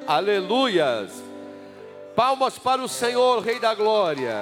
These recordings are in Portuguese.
Aleluias. Palmas para o Senhor, Rei da Glória.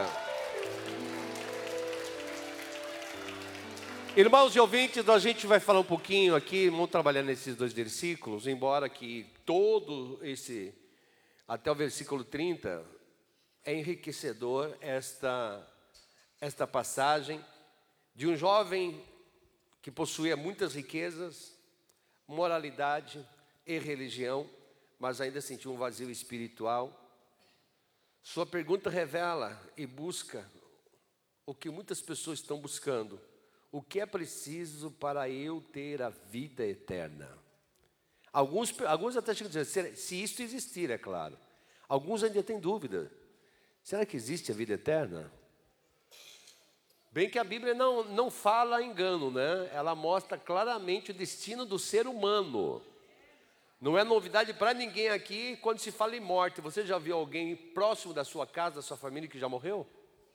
Irmãos e ouvintes, a gente vai falar um pouquinho aqui, vamos trabalhar nesses dois versículos, embora que todo esse, até o versículo 30, é enriquecedor esta passagem de um jovem que possuía muitas riquezas, moralidade e religião, mas ainda sentia um vazio espiritual. Sua pergunta revela e busca o que muitas pessoas estão buscando. O que é preciso para eu ter a vida eterna? Alguns até chegam a dizer, se isto existir, é claro. Alguns ainda têm dúvida. Será que existe a vida eterna? Bem que a Bíblia não fala engano, né? Ela mostra claramente o destino do ser humano. Não é novidade para ninguém aqui quando se fala em morte. Você já viu alguém próximo da sua casa, da sua família, que já morreu?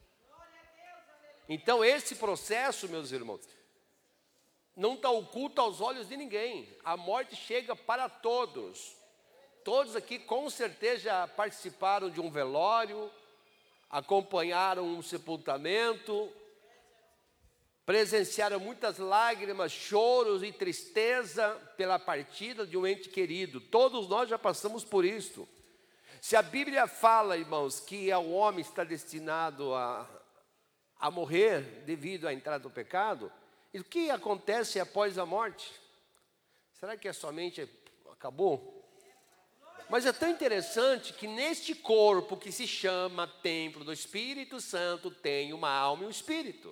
Então esse processo, meus irmãos, não está oculto aos olhos de ninguém. A morte chega para todos. Todos aqui com certeza já participaram de um velório, acompanharam um sepultamento, presenciaram muitas lágrimas, choros e tristeza pela partida de um ente querido. Todos nós já passamos por isso. Se a Bíblia fala, irmãos, que o homem está destinado a morrer devido à entrada do pecado, e o que acontece após a morte? Será que é somente acabou? Mas é tão interessante que neste corpo que se chama templo do Espírito Santo tem uma alma e um espírito.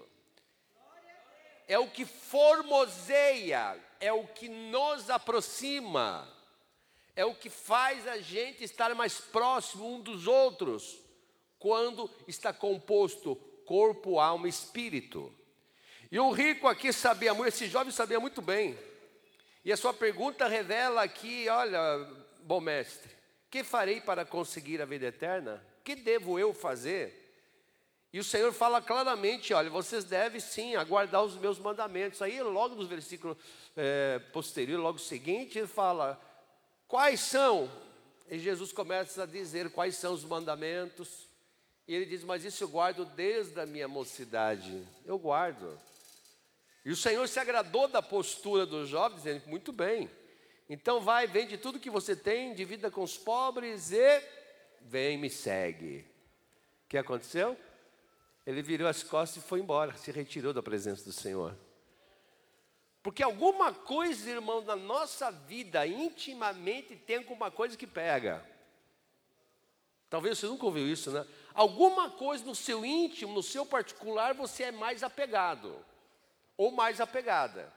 É o que formoseia, é o que nos aproxima, é o que faz a gente estar mais próximo um dos outros, quando está composto corpo, alma e espírito. E o rico aqui sabia muito, esse jovem sabia muito bem. E a sua pergunta revela aqui, olha, bom mestre, que farei para conseguir a vida eterna? Que devo eu fazer? E o Senhor fala claramente, olha, vocês devem sim aguardar os meus mandamentos. Aí logo no versículo posterior, logo seguinte, ele fala, quais são? E Jesus começa a dizer quais são os mandamentos. E ele diz, mas isso eu guardo desde a minha mocidade. Eu guardo. E o Senhor se agradou da postura do jovem, dizendo, muito bem. Então vai, vende tudo que você tem, divida com os pobres e vem, me segue. O que aconteceu? Ele virou as costas e foi embora, se retirou da presença do Senhor. Porque alguma coisa, irmão, na nossa vida, intimamente, tem alguma coisa que pega. Talvez você nunca ouviu isso, né? Alguma coisa no seu íntimo, no seu particular, você é mais apegado. Ou mais apegada.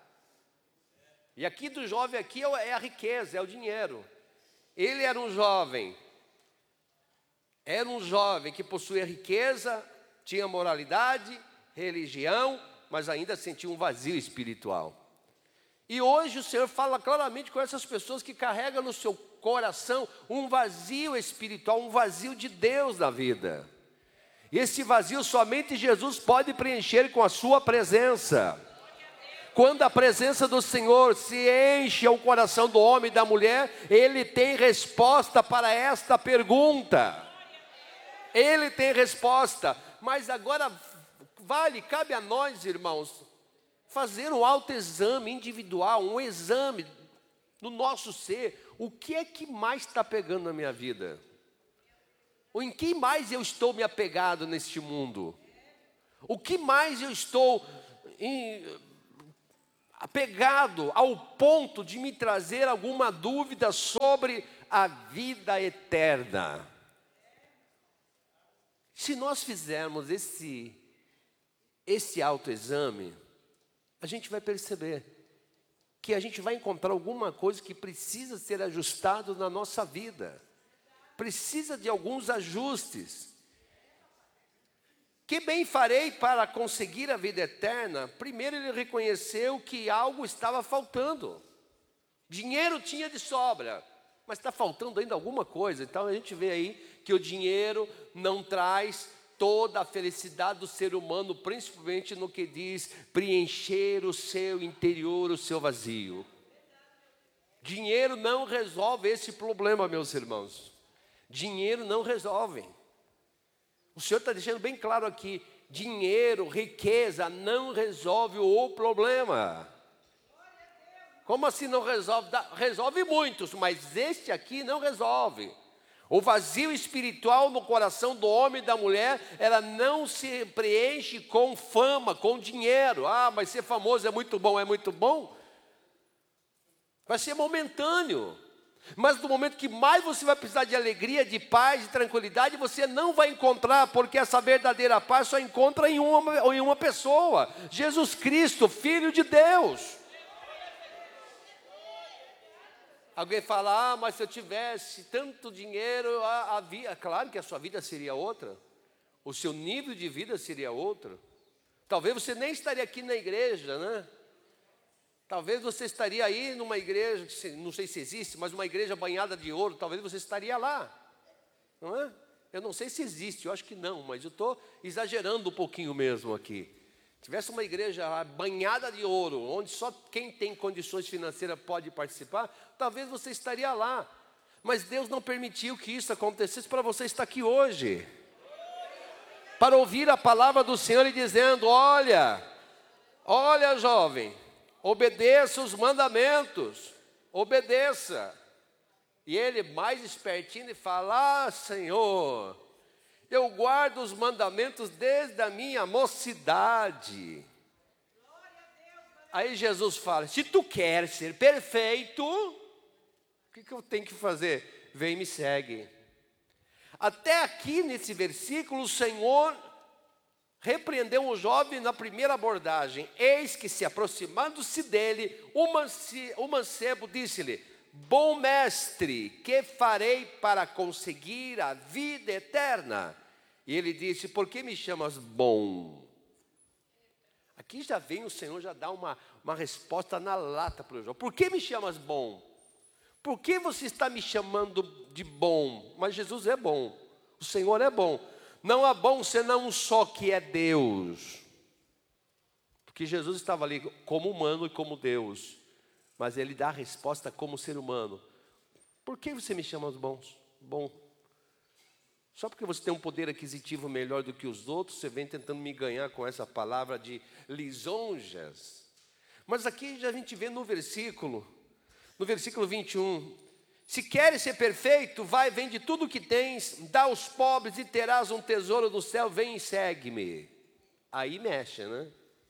E aqui do jovem aqui é a riqueza, é o dinheiro. Ele era um jovem que possuía riqueza, tinha moralidade, religião, mas ainda sentia um vazio espiritual. E hoje o Senhor fala claramente com essas pessoas que carregam no seu coração um vazio espiritual, um vazio de Deus na vida. E esse vazio somente Jesus pode preencher com a sua presença. Quando a presença do Senhor se enche ao coração do homem e da mulher, ele tem resposta para esta pergunta. Ele tem resposta. Mas agora cabe a nós, irmãos, fazer um autoexame individual, um exame no nosso ser. O que é que mais está pegando na minha vida? Ou em que mais eu estou me apegado neste mundo? O que mais eu estou apegado ao ponto de me trazer alguma dúvida sobre a vida eterna? Se nós fizermos esse autoexame, a gente vai perceber que a gente vai encontrar alguma coisa que precisa ser ajustado na nossa vida. Precisa de alguns ajustes. Que bem farei para conseguir a vida eterna? Primeiro ele reconheceu que algo estava faltando. Dinheiro tinha de sobra, mas está faltando ainda alguma coisa. Então a gente vê aí que o dinheiro não traz toda a felicidade do ser humano, principalmente no que diz preencher o seu interior, o seu vazio. Dinheiro não resolve esse problema, meus irmãos. Dinheiro não resolve. O Senhor está deixando bem claro aqui, dinheiro, riqueza não resolve o problema. Como assim não resolve? Resolve muitos, mas este aqui não resolve. O vazio espiritual no coração do homem e da mulher, ela não se preenche com fama, com dinheiro. Ah, mas ser famoso é muito bom, vai ser momentâneo. Mas no momento que mais você vai precisar de alegria, de paz, de tranquilidade, você não vai encontrar, porque essa verdadeira paz só encontra em uma pessoa, Jesus Cristo, Filho de Deus. Alguém fala, mas se eu tivesse tanto dinheiro, claro que a sua vida seria outra, o seu nível de vida seria outro. Talvez você nem estaria aqui na igreja, né? Talvez você estaria aí numa igreja, não sei se existe, mas uma igreja banhada de ouro, talvez você estaria lá, não é? Eu não sei se existe, eu acho que não, mas eu estou exagerando um pouquinho mesmo aqui. Tivesse uma igreja banhada de ouro, onde só quem tem condições financeiras pode participar, talvez você estaria lá. Mas Deus não permitiu que isso acontecesse para você estar aqui hoje. Para ouvir a palavra do Senhor e dizendo, olha jovem, obedeça os mandamentos, obedeça. E ele mais espertinho fala, Senhor, eu guardo os mandamentos desde a minha mocidade. Aí Jesus fala, se tu queres ser perfeito, o que eu tenho que fazer? Vem e me segue. Até aqui nesse versículo, o Senhor repreendeu o jovem na primeira abordagem. Eis que se aproximando-se dele, o mancebo disse-lhe, bom mestre, que farei para conseguir a vida eterna? E ele disse, por que me chamas bom? Aqui já vem o Senhor, já dá uma resposta na lata para o jovem. Por que me chamas bom? Por que você está me chamando de bom? Mas Jesus é bom, o Senhor é bom. Não há bom senão um só, que é Deus. Porque Jesus estava ali como humano e como Deus. Mas ele dá a resposta como ser humano. Por que você me chama bom? Só porque você tem um poder aquisitivo melhor do que os outros, você vem tentando me ganhar com essa palavra de lisonjas. Mas aqui a gente vê no versículo 21, se queres ser perfeito, vai, vende tudo o que tens, dá aos pobres e terás um tesouro no céu, vem e segue-me. Aí mexe, né?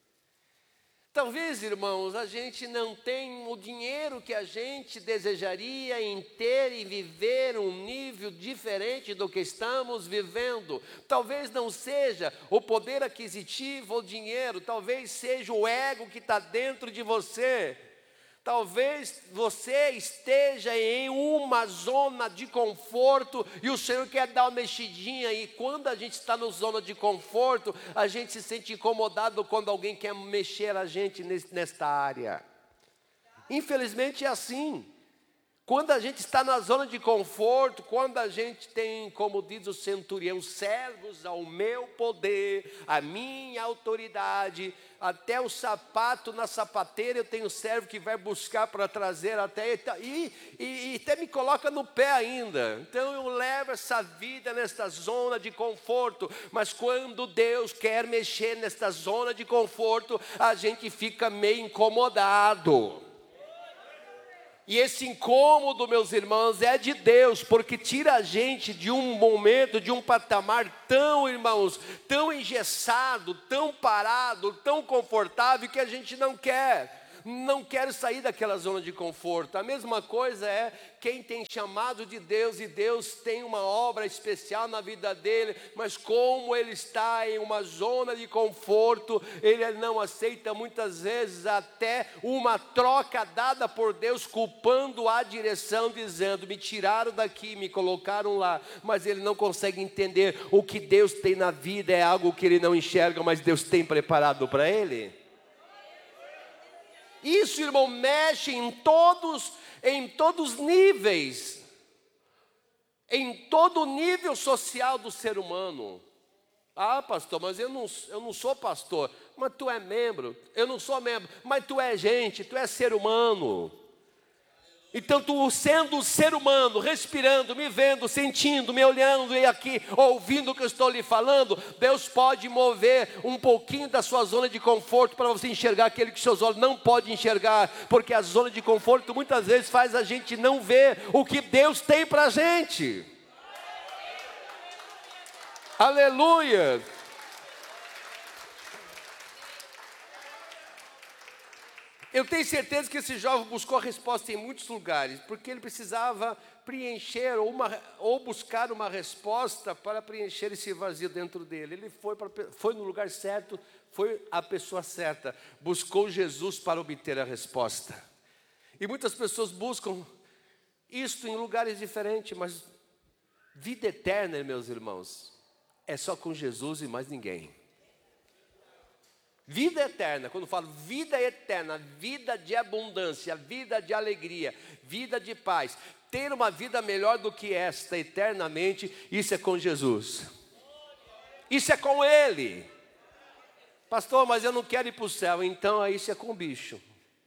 Talvez, irmãos, a gente não tenha o dinheiro que a gente desejaria em ter e viver um nível diferente do que estamos vivendo. Talvez não seja o poder aquisitivo ou dinheiro, talvez seja o ego que está dentro de você. Talvez você esteja em uma zona de conforto e o Senhor quer dar uma mexidinha, e quando a gente está na zona de conforto, a gente se sente incomodado quando alguém quer mexer a gente nesta área. Infelizmente é assim. Quando a gente está na zona de conforto, quando a gente tem, como diz o centurião, servos ao meu poder, a minha autoridade, até o sapato na sapateira eu tenho servo que vai buscar para trazer até, e até me coloca no pé ainda. Então eu levo essa vida nesta zona de conforto, mas quando Deus quer mexer nesta zona de conforto, a gente fica meio incomodado. E esse incômodo, meus irmãos, é de Deus, porque tira a gente de um momento, de um patamar tão, irmãos, tão engessado, tão parado, tão confortável, que a gente não quer sair daquela zona de conforto. A mesma coisa é quem tem chamado de Deus, e Deus tem uma obra especial na vida dele, mas como ele está em uma zona de conforto, ele não aceita muitas vezes até uma troca dada por Deus, culpando a direção, dizendo, me tiraram daqui, me colocaram lá, mas ele não consegue entender o que Deus tem na vida, é algo que ele não enxerga, mas Deus tem preparado para ele. Isso, irmão, mexe em todos os níveis, em todo o nível social do ser humano. Ah, pastor, mas eu não sou pastor. Mas tu é membro. Eu não sou membro, mas tu é gente, tu é ser humano. Então, tu sendo um ser humano, respirando, me vendo, sentindo, me olhando e aqui, ouvindo o que eu estou lhe falando, Deus pode mover um pouquinho da sua zona de conforto para você enxergar aquele que seus olhos não podem enxergar, porque a zona de conforto muitas vezes faz a gente não ver o que Deus tem para a gente. Aleluia! Eu tenho certeza que esse jovem buscou a resposta em muitos lugares, porque ele precisava preencher ou buscar uma resposta para preencher esse vazio dentro dele. Ele foi no lugar certo, foi a pessoa certa, buscou Jesus para obter a resposta. E muitas pessoas buscam isto em lugares diferentes, mas vida eterna, meus irmãos, é só com Jesus e mais ninguém. Vida eterna, quando eu falo vida eterna, vida de abundância, vida de alegria, vida de paz, ter uma vida melhor do que esta eternamente, isso é com Jesus. Isso é com Ele. Pastor, mas eu não quero ir para o céu, então aí isso é com o bicho.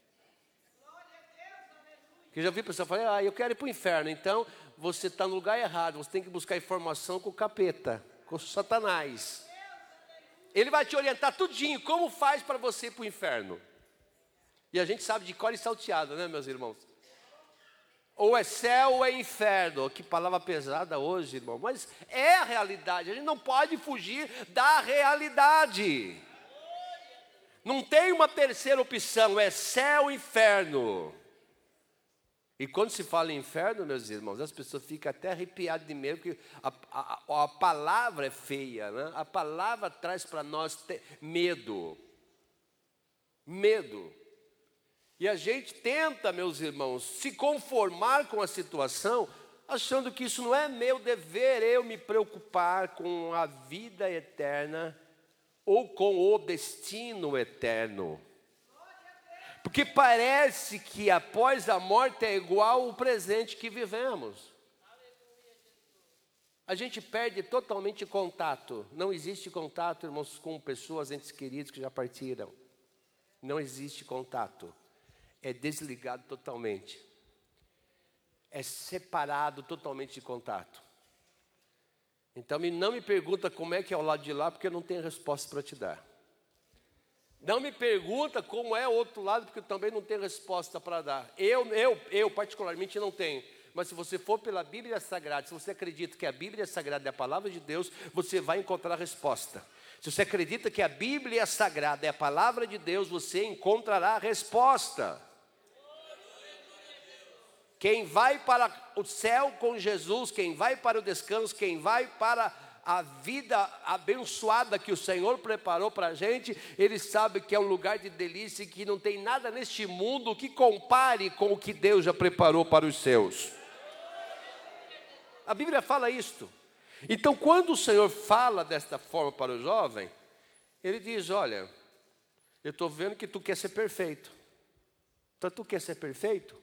Eu já vi pessoas falar, eu quero ir para o inferno, então você está no lugar errado, você tem que buscar informação com o capeta, com o Satanás. Ele vai te orientar tudinho, como faz para você ir para o inferno. E a gente sabe de cor e salteado, né, meus irmãos? Ou é céu ou é inferno. Que palavra pesada hoje, irmão. Mas é a realidade, a gente não pode fugir da realidade. Não tem uma terceira opção, é céu ou inferno. E quando se fala em inferno, meus irmãos, as pessoas ficam até arrepiadas de medo, porque a palavra é feia, né? A palavra traz para nós medo. Medo. E a gente tenta, meus irmãos, se conformar com a situação, achando que isso não é meu dever, eu me preocupar com a vida eterna ou com o destino eterno. Porque parece que após a morte é igual o presente que vivemos. A gente perde totalmente contato. Não existe contato, irmãos, com pessoas, entes queridos que já partiram. Não existe contato. É desligado totalmente. É separado totalmente de contato. Então não me pergunta como é que é o lado de lá, porque eu não tenho resposta para te dar. Não me pergunta como é o outro lado, porque eu também não tenho resposta para dar. Eu particularmente não tenho. Mas se você for pela Bíblia Sagrada, se você acredita que a Bíblia Sagrada é a palavra de Deus, você vai encontrar a resposta. Se você acredita que a Bíblia Sagrada é a palavra de Deus, você encontrará a resposta. Quem vai para o céu com Jesus, quem vai para o descanso, quem vai para a vida abençoada que o Senhor preparou para a gente, ele sabe que é um lugar de delícia e que não tem nada neste mundo que compare com o que Deus já preparou para os seus. A Bíblia fala isto. Então, quando o Senhor fala desta forma para o jovem, ele diz, olha, eu estou vendo que tu quer ser perfeito. Então, tu quer ser perfeito?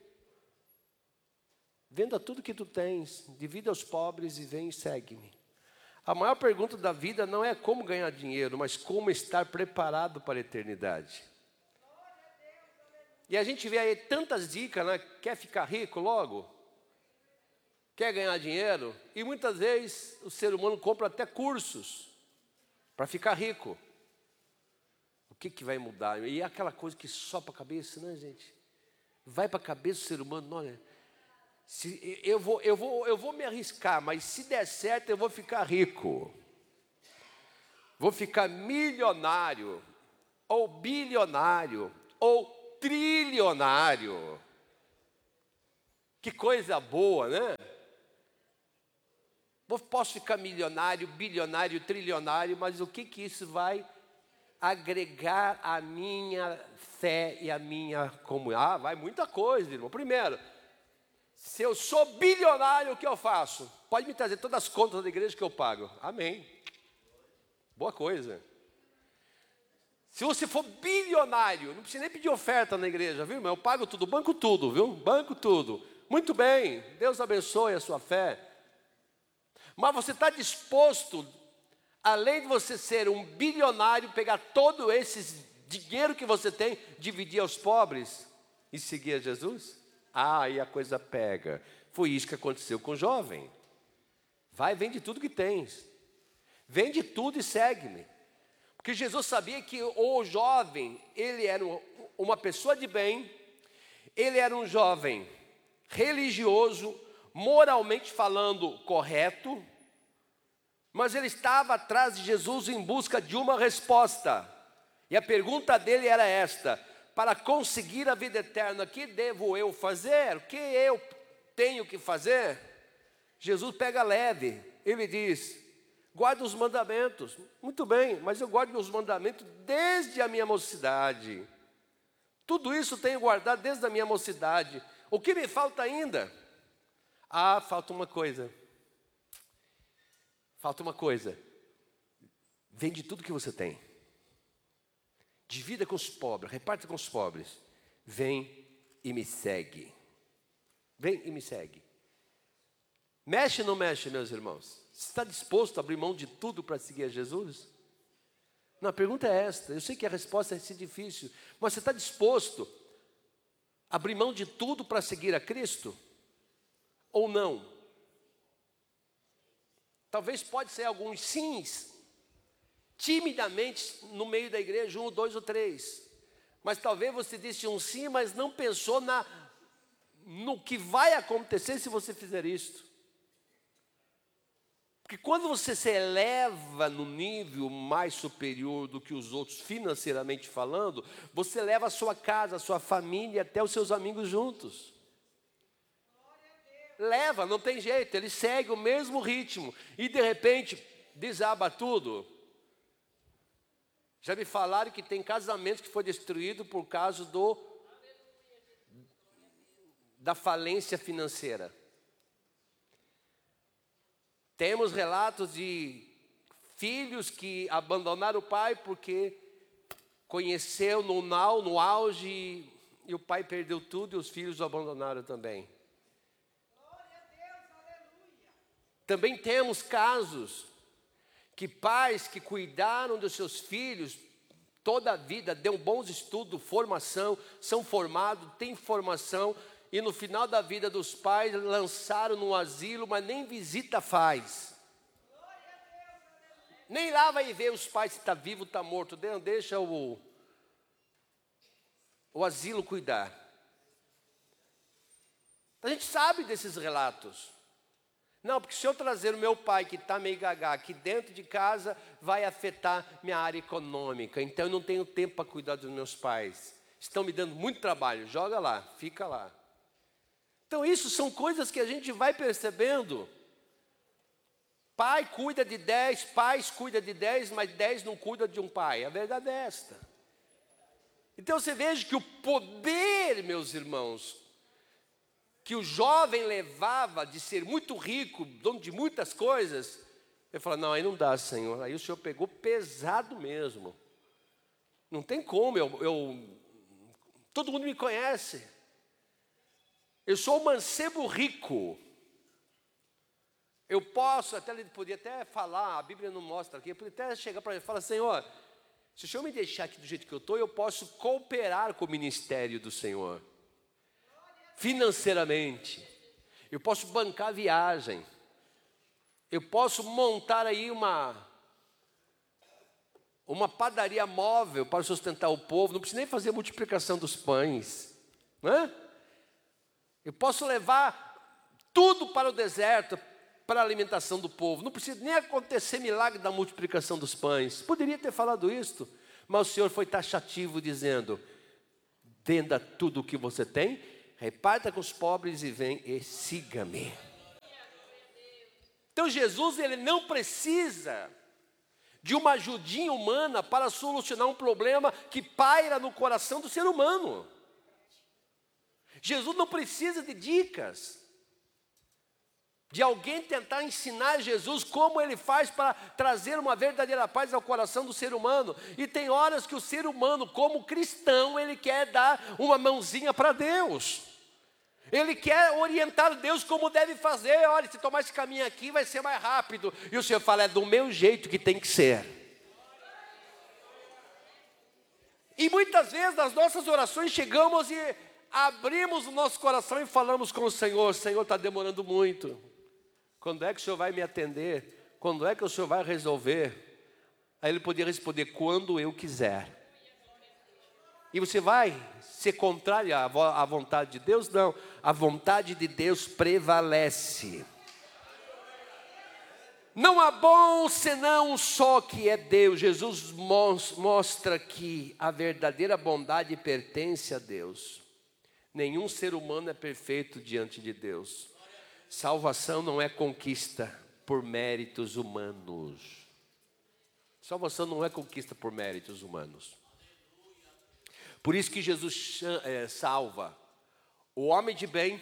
Venda tudo que tu tens, divida aos pobres e vem e segue-me. A maior pergunta da vida não é como ganhar dinheiro, mas como estar preparado para a eternidade. E a gente vê aí tantas dicas, né? Quer ficar rico logo? Quer ganhar dinheiro? E muitas vezes o ser humano compra até cursos para ficar rico. O que vai mudar? E é aquela coisa que sopa a cabeça, né, gente? Vai para a cabeça do ser humano, olha... Eu vou me arriscar, mas se der certo eu vou ficar rico. Vou ficar milionário, ou bilionário, ou trilionário. Que coisa boa, né? Posso ficar milionário, bilionário, trilionário, mas o que isso vai agregar à minha fé e à minha comunhão? Vai muita coisa, irmão. Primeiro, se eu sou bilionário, o que eu faço? Pode me trazer todas as contas da igreja que eu pago. Amém. Boa coisa. Se você for bilionário, não precisa nem pedir oferta na igreja, viu, irmão? Eu pago tudo, banco tudo, viu? Banco tudo. Muito bem, Deus abençoe a sua fé. Mas você está disposto, além de você ser um bilionário, pegar todo esse dinheiro que você tem, dividir aos pobres e seguir a Jesus? Aí a coisa pega. Foi isso que aconteceu com o jovem. Vai, vende tudo que tens. Vende tudo e segue-me. Porque Jesus sabia que o jovem, ele era uma pessoa de bem, ele era um jovem religioso, moralmente falando correto, mas ele estava atrás de Jesus em busca de uma resposta. E a pergunta dele era esta: para conseguir a vida eterna, o que devo eu fazer? O que eu tenho que fazer? Jesus pega leve, ele diz: guarda os mandamentos. Muito bem, mas eu guardo os mandamentos desde a minha mocidade. Tudo isso tenho guardado desde a minha mocidade. O que me falta ainda? Ah, falta uma coisa. Falta uma coisa. Vende tudo que você tem. Divida com os pobres, reparta com os pobres. Vem e me segue. Vem e me segue. Mexe ou não mexe, meus irmãos? Você está disposto a abrir mão de tudo para seguir a Jesus? Não, a pergunta é esta. Eu sei que a resposta é difícil, mas você está disposto a abrir mão de tudo para seguir a Cristo? Ou não? Talvez pode ser alguns sims, timidamente no meio da igreja, 1, 2 ou 3. Mas talvez você disse um sim, mas não pensou no que vai acontecer se você fizer isto. Porque quando você se eleva no nível mais superior do que os outros, financeiramente falando, você leva a sua casa, a sua família, até os seus amigos juntos. Leva, não tem jeito, ele segue o mesmo ritmo. E de repente, desaba tudo. Já me falaram que tem casamento que foi destruído por causa da falência financeira. Temos relatos de filhos que abandonaram o pai porque conheceu no auge e o pai perdeu tudo e os filhos o abandonaram também. Também temos casos que pais que cuidaram dos seus filhos toda a vida, deu bons estudos, formação, são formados, têm formação, e no final da vida dos pais lançaram no asilo, mas nem visita faz. Nem lá vai ver os pais se está vivo ou está morto, deixa o asilo cuidar. A gente sabe desses relatos. Não, porque se eu trazer o meu pai que está meio gagá aqui dentro de casa, vai afetar minha área econômica. Então eu não tenho tempo para cuidar dos meus pais. Estão me dando muito trabalho, joga lá, fica lá. Então isso são coisas que a gente vai percebendo. Pai cuida de 10, pais cuidam de 10, mas 10 não cuida de um pai. A verdade é esta. Então você veja que o poder, meus irmãos, que o jovem levava de ser muito rico, dono de muitas coisas, eu falo, não, aí não dá, Senhor. Aí o Senhor pegou pesado mesmo. Não tem como, todo mundo me conhece. Eu sou um mancebo rico. Eu posso, ele podia até falar, a Bíblia não mostra aqui, eu podia até chegar para ele e falar, Senhor, se o Senhor me deixar aqui do jeito que eu estou, eu posso cooperar com o ministério do Senhor. Financeiramente. Eu posso bancar a viagem. Eu posso montar aí uma padaria móvel para sustentar o povo. Não preciso nem fazer a multiplicação dos pães. Não é? Eu posso levar tudo para o deserto, para a alimentação do povo. Não precisa nem acontecer milagre da multiplicação dos pães. Poderia ter falado isto, mas o Senhor foi taxativo dizendo, venda tudo o que você tem, reparta com os pobres e vem e siga-me. Então Jesus, ele não precisa de uma ajudinha humana para solucionar um problema que paira no coração do ser humano. Jesus não precisa de dicas, de alguém tentar ensinar Jesus como ele faz para trazer uma verdadeira paz ao coração do ser humano. E tem horas que o ser humano, como cristão, ele quer dar uma mãozinha para Deus. Ele quer orientar Deus como deve fazer. Olha, se tomar esse caminho aqui vai ser mais rápido. E o Senhor fala, é do meu jeito que tem que ser. E muitas vezes nas nossas orações chegamos e abrimos o nosso coração e falamos com o Senhor: Senhor, está demorando muito. Quando é que o Senhor vai me atender? Quando é que o Senhor vai resolver? Aí ele podia responder: quando eu quiser. E você vai ser contrário à vontade de Deus? Não, a vontade de Deus prevalece. Não há bom senão um só, que é Deus. Jesus mostra que a verdadeira bondade pertence a Deus. Nenhum ser humano é perfeito diante de Deus. Salvação não é conquista por méritos humanos. Salvação não é conquista por méritos humanos. Por isso que Jesus salva o homem de bem,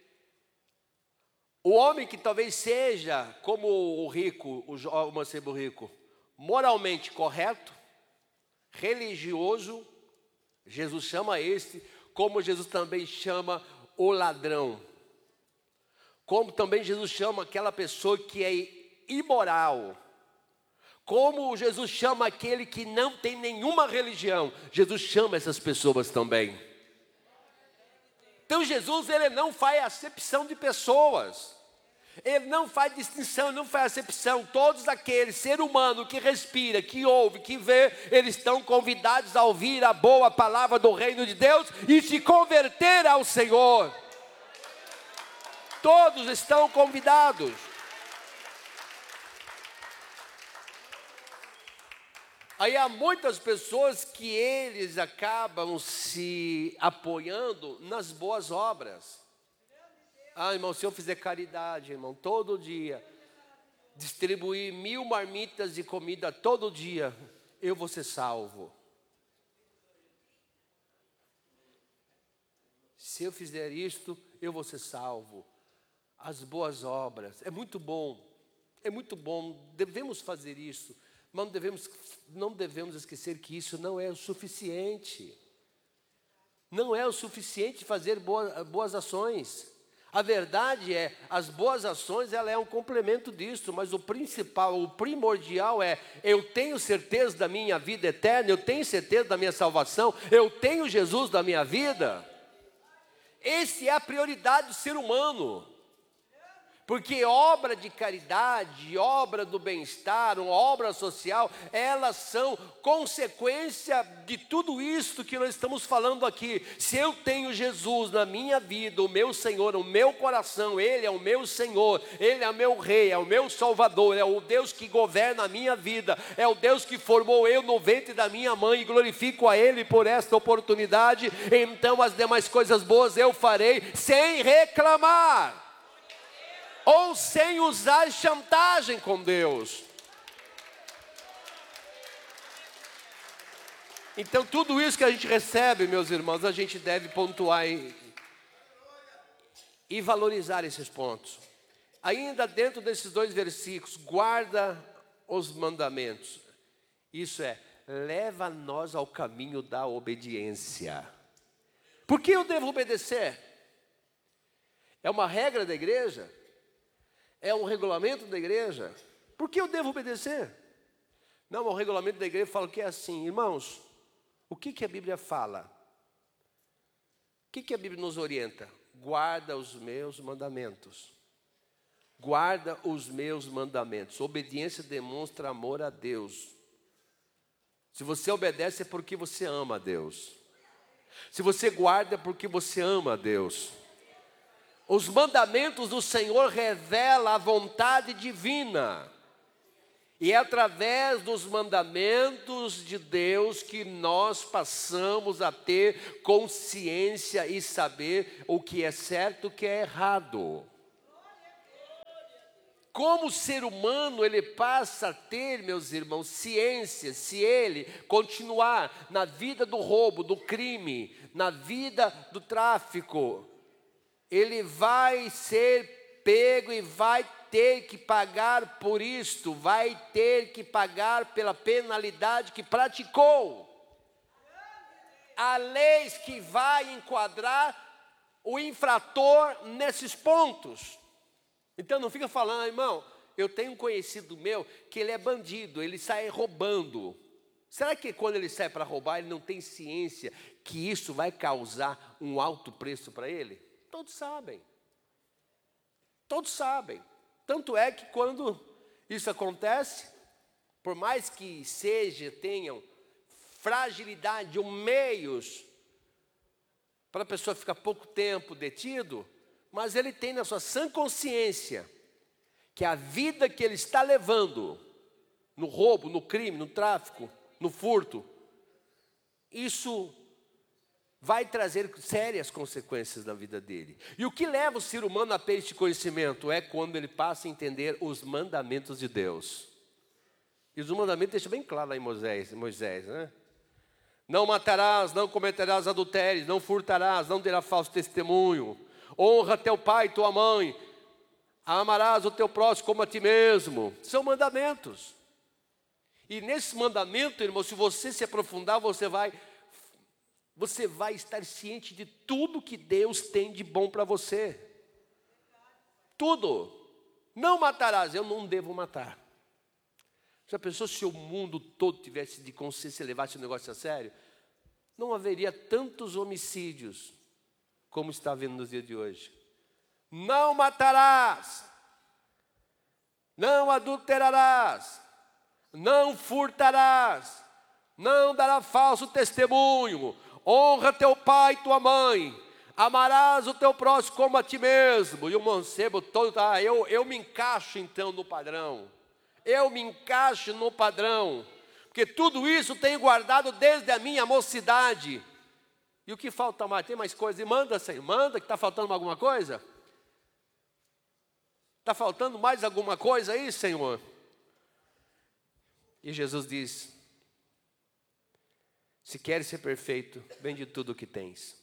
o homem que talvez seja como o rico, o mancebo rico, moralmente correto, religioso. Jesus chama este, como Jesus também chama o ladrão, como também Jesus chama aquela pessoa que é imoral, como Jesus chama aquele que não tem nenhuma religião. Jesus chama essas pessoas também. Então Jesus, ele não faz acepção de pessoas, ele não faz distinção, ele não faz acepção. Todos aqueles, ser humano que respira, que ouve, que vê, eles estão convidados a ouvir a boa palavra do reino de Deus e se converter ao Senhor. Todos estão convidados. Aí há muitas pessoas que eles acabam se apoiando nas boas obras. Ah, irmão, se eu fizer caridade, irmão, todo dia, distribuir 1000 marmitas de comida todo dia, eu vou ser salvo. Se eu fizer isto, eu vou ser salvo. As boas obras, é muito bom, devemos fazer isso. Mas não devemos esquecer que isso não é o suficiente. Não é o suficiente fazer boas ações. A verdade é, as boas ações, ela é um complemento disso, mas o principal, o primordial é: eu tenho certeza da minha vida eterna, eu tenho certeza da minha salvação, eu tenho Jesus na minha vida. Essa é a prioridade do ser humano. Porque obra de caridade, obra do bem-estar, uma obra social, elas são consequência de tudo isso que nós estamos falando aqui. Se eu tenho Jesus na minha vida, o meu Senhor, o meu coração, Ele é o meu Senhor, Ele é o meu Rei, é o meu Salvador, é o Deus que governa a minha vida, é o Deus que formou eu no ventre da minha mãe, e glorifico a Ele por esta oportunidade, então as demais coisas boas eu farei sem reclamar. Ou sem usar chantagem com Deus. Então tudo isso que a gente recebe, meus irmãos, a gente deve pontuar e valorizar esses pontos. Ainda dentro desses 2 versículos, guarda os mandamentos. Isso é, leva nós ao caminho da obediência. Por que eu devo obedecer? É uma regra da igreja? É um regulamento da igreja? Por que eu devo obedecer? Não, o regulamento da igreja fala que é assim. Irmãos, o que a Bíblia fala? O que a Bíblia nos orienta? Guarda os meus mandamentos. Guarda os meus mandamentos. Obediência demonstra amor a Deus. Se você obedece é porque você ama a Deus. Se você guarda é porque você ama a Deus. Os mandamentos do Senhor revelam a vontade divina. E é através dos mandamentos de Deus que nós passamos a ter consciência e saber o que é certo e o que é errado. Como o ser humano, ele passa a ter, meus irmãos, ciência, se ele continuar na vida do roubo, do crime, na vida do tráfico, ele vai ser pego e vai ter que pagar por isto, vai ter que pagar pela penalidade que praticou. Há leis que vai enquadrar o infrator nesses pontos. Então não fica falando, irmão, eu tenho um conhecido meu que ele é bandido, ele sai roubando. Será que quando ele sai para roubar, ele não tem ciência que isso vai causar um alto preço para ele? Todos sabem. Todos sabem. Tanto é que quando isso acontece, por mais que tenham fragilidade ou meios para a pessoa ficar pouco tempo detido, mas ele tem na sua sã consciência que a vida que ele está levando no roubo, no crime, no tráfico, no furto, isso vai trazer sérias consequências na vida dele. E o que leva o ser humano a ter este conhecimento é quando ele passa a entender os mandamentos de Deus. E os mandamentos deixam bem claro lá em Moisés, né? Não matarás, não cometerás adultério, não furtarás, não terás falso testemunho. Honra teu pai e tua mãe. Amarás o teu próximo como a ti mesmo. São mandamentos. E nesse mandamento, irmão, se você se aprofundar, você vai estar ciente de tudo que Deus tem de bom para você. Tudo. Não matarás, eu não devo matar. Já pensou se o mundo todo tivesse de consciência e levasse o negócio a sério? Não haveria tantos homicídios como está havendo nos dias de hoje. Não matarás, não adulterarás, não furtarás, não darás falso testemunho, honra teu pai e tua mãe, amarás o teu próximo como a ti mesmo. E o mancebo todo, eu me encaixo então no padrão. Eu me encaixo no padrão, porque tudo isso tenho guardado desde a minha mocidade. E o que falta mais? Tem mais coisa? E manda, Senhor, manda, que está faltando alguma coisa? Está faltando mais alguma coisa aí, Senhor? E Jesus diz: se queres ser perfeito, vende tudo o que tens.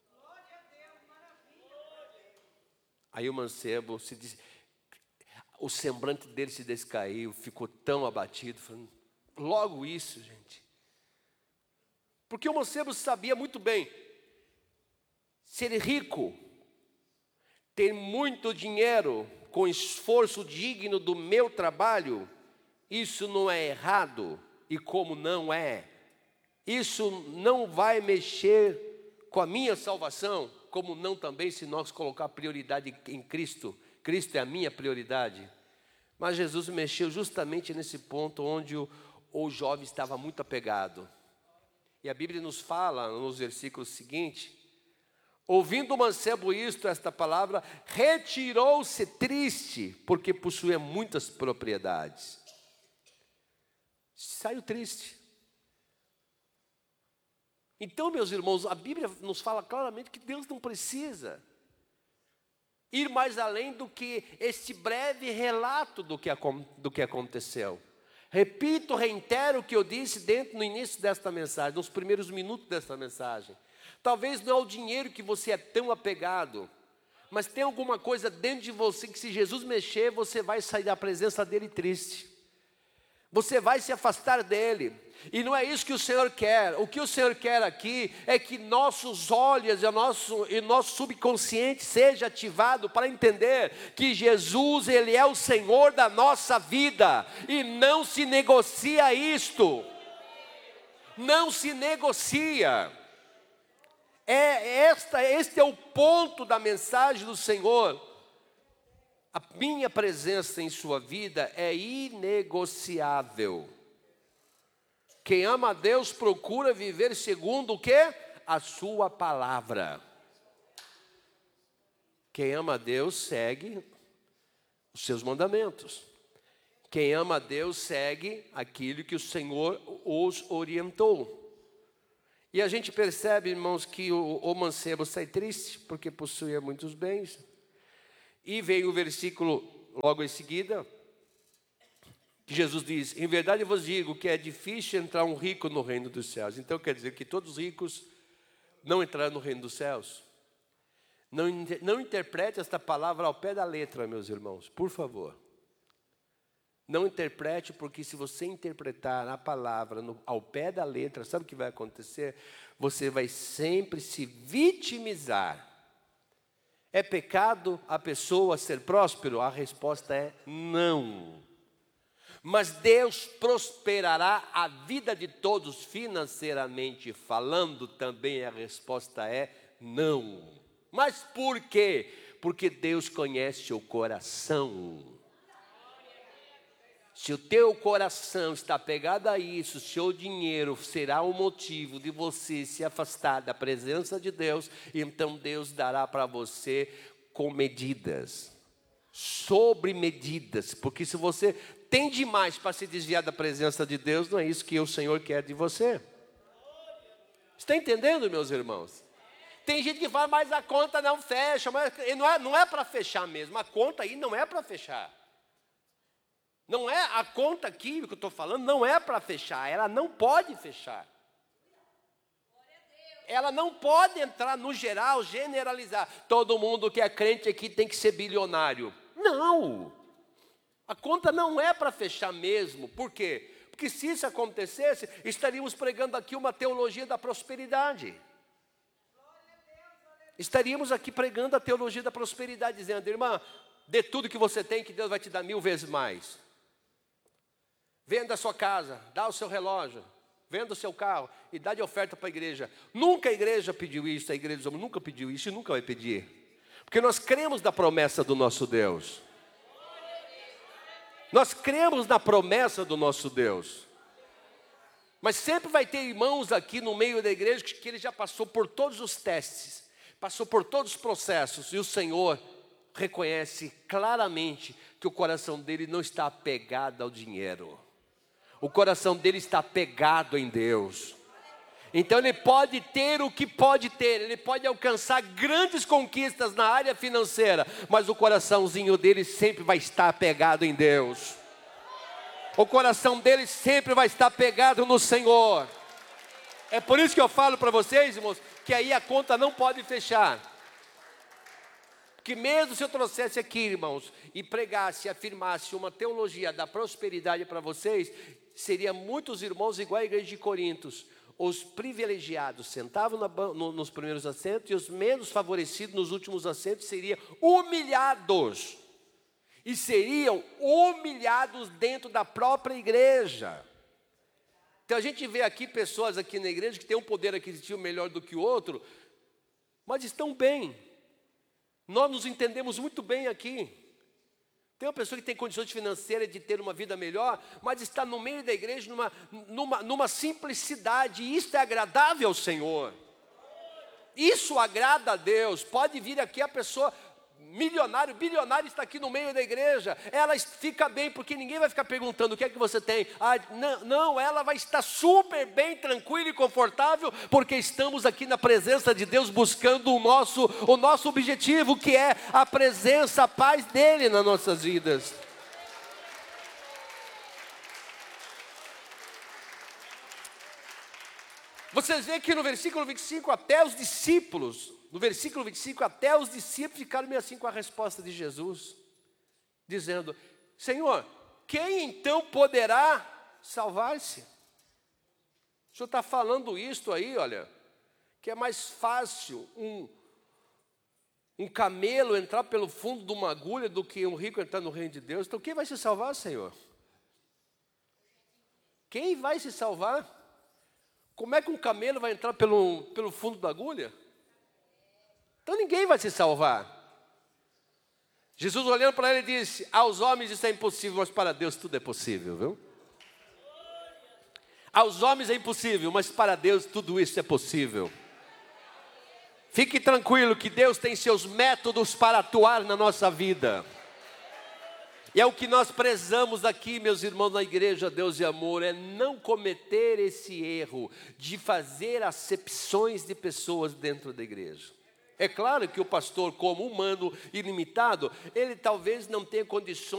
Aí o mancebo o semblante dele se descaiu, ficou tão abatido, falando, logo isso, gente. Porque o mancebo sabia muito bem, ser rico, ter muito dinheiro, com esforço digno do meu trabalho, isso não é errado, e como não é, isso não vai mexer com a minha salvação, como não também se nós colocar prioridade em Cristo. Cristo é a minha prioridade. Mas Jesus mexeu justamente nesse ponto onde o jovem estava muito apegado. E a Bíblia nos fala, nos versículos seguintes, ouvindo o mancebo esta palavra, retirou-se triste, porque possuía muitas propriedades. Saiu triste. Então, meus irmãos, a Bíblia nos fala claramente que Deus não precisa ir mais além do que este breve relato do que aconteceu. Repito, reitero o que eu disse no início desta mensagem, nos primeiros minutos desta mensagem. Talvez não é o dinheiro que você é tão apegado, mas tem alguma coisa dentro de você que se Jesus mexer, você vai sair da presença dele triste. Você vai se afastar dele. E não é isso que o Senhor quer. O que o Senhor quer aqui é que nossos olhos e nosso subconsciente seja ativado para entender que Jesus, Ele é o Senhor da nossa vida. E não se negocia isto. Não se negocia. Este é o ponto da mensagem do Senhor. A minha presença em sua vida é inegociável. Quem ama a Deus procura viver segundo o quê? A sua palavra. Quem ama a Deus segue os seus mandamentos. Quem ama a Deus segue aquilo que o Senhor os orientou. E a gente percebe, irmãos, que o mancebo sai triste porque possuía muitos bens. E vem o versículo logo em seguida, que Jesus diz, em verdade vos digo que é difícil entrar um rico no reino dos céus. Então quer dizer que todos os ricos não entraram no reino dos céus. Não interprete esta palavra ao pé da letra, meus irmãos, por favor. Não interprete, porque se você interpretar a palavra ao pé da letra, sabe o que vai acontecer? Você vai sempre se vitimizar. É pecado a pessoa ser próspero? A resposta é não. Mas Deus prosperará a vida de todos financeiramente falando? Também a resposta é não. Mas por quê? Porque Deus conhece o coração. Se o teu coração está pegado a isso, seu dinheiro será o motivo de você se afastar da presença de Deus, então Deus dará para você com medidas, sobre medidas, porque se você tem demais para se desviar da presença de Deus, não é isso que o Senhor quer de você. Está entendendo, meus irmãos? Tem gente que fala, mas a conta não fecha, mas não é para fechar mesmo, a conta aí não é para fechar. Não é a conta aqui que eu estou falando, não é para fechar, ela não pode fechar. Ela não pode entrar no geral, generalizar. Todo mundo que é crente aqui tem que ser bilionário. Não, a conta não é para fechar mesmo. Por quê? Porque se isso acontecesse, estaríamos pregando aqui uma teologia da prosperidade. Estaríamos aqui pregando a teologia da prosperidade, dizendo, irmã, dê tudo que você tem, que Deus vai te dar 1000 vezes mais. Venda a sua casa, dá o seu relógio, venda o seu carro e dá de oferta para a igreja. Nunca a igreja pediu isso, a igreja dos homens nunca pediu isso e nunca vai pedir. Porque nós cremos na promessa do nosso Deus. Nós cremos na promessa do nosso Deus. Mas sempre vai ter irmãos aqui no meio da igreja que ele já passou por todos os testes, passou por todos os processos e o Senhor reconhece claramente que o coração dele não está apegado ao dinheiro. O coração dele está apegado em Deus. Então ele pode ter o que pode ter, ele pode alcançar grandes conquistas na área financeira, mas o coraçãozinho dele sempre vai estar apegado em Deus. O coração dele sempre vai estar apegado no Senhor. É por isso que eu falo para vocês, irmãos, que aí a conta não pode fechar. Que mesmo se eu trouxesse aqui, irmãos, e pregasse, afirmasse uma teologia da prosperidade para vocês, seria muitos irmãos igual à igreja de Corintos. Os privilegiados sentavam nos primeiros assentos e os menos favorecidos nos últimos assentos seriam humilhados. E seriam humilhados dentro da própria igreja. Então a gente vê aqui pessoas aqui na igreja que têm um poder aquisitivo melhor do que o outro, mas estão bem. Nós nos entendemos muito bem aqui. Tem uma pessoa que tem condições financeiras de ter uma vida melhor, mas está no meio da igreja numa simplicidade, e isso é agradável ao Senhor. Isso agrada a Deus. Pode vir aqui a pessoa milionário, bilionário, está aqui no meio da igreja, ela fica bem, porque ninguém vai ficar perguntando o que é que você tem. Não, ela vai estar super bem, tranquila e confortável, porque estamos aqui na presença de Deus, buscando o nosso objetivo, que é a presença, a paz dele nas nossas vidas. Vocês veem que no versículo 25, até os discípulos, no versículo 25, até os discípulos ficaram meio assim com a resposta de Jesus, dizendo, Senhor, quem então poderá salvar-se? O Senhor está falando isto aí, olha, que é mais fácil um camelo entrar pelo fundo de uma agulha do que um rico entrar no reino de Deus. Então quem vai se salvar, Senhor? Quem vai se salvar? Como é que um camelo vai entrar pelo fundo da agulha? Então ninguém vai se salvar. Jesus olhando para ele disse, aos homens isso é impossível, mas para Deus tudo é possível, viu? Aos homens é impossível, mas para Deus tudo isso é possível. Fique tranquilo que Deus tem seus métodos para atuar na nossa vida. E é o que nós prezamos aqui, meus irmãos, na igreja Deus e Amor, é não cometer esse erro de fazer acepções de pessoas dentro da igreja. É claro que o pastor, como humano ilimitado, ele talvez não tenha condições